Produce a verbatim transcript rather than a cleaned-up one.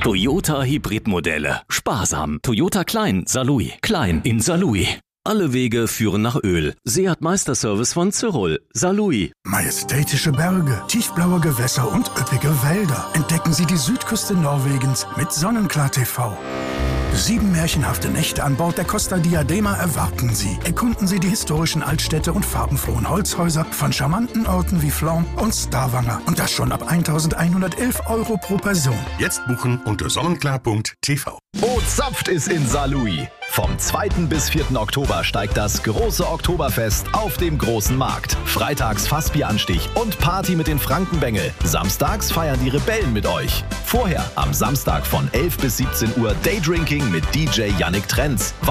Toyota Hybridmodelle. Sparsam. Toyota Klein, Saarlouis. Klein in Saarlouis. Alle Wege führen nach Öl. Seat Meisterservice von Zyrol, Saarlouis. Majestätische Berge, tiefblaue Gewässer und üppige Wälder. Entdecken Sie die Südküste Norwegens mit Sonnenklar T V. Sieben märchenhafte Nächte an Bord der Costa Diadema erwarten Sie. Erkunden Sie die historischen Altstädte und farbenfrohen Holzhäuser von charmanten Orten wie Flom und Stavanger. Und das schon ab eintausendeinhundertelf Euro pro Person. Jetzt buchen unter sonnenklar punkt t v. Oh, zapft ist in Saarlouis. Vom zweiten bis vierten Oktober steigt das große Oktoberfest auf dem großen Markt. Freitags Fassbieranstich und Party mit den Frankenbengel. Samstags feiern die Rebellen mit euch. Vorher am Samstag von elf bis siebzehn Uhr Daydrinking mit D J Yannick Trenz.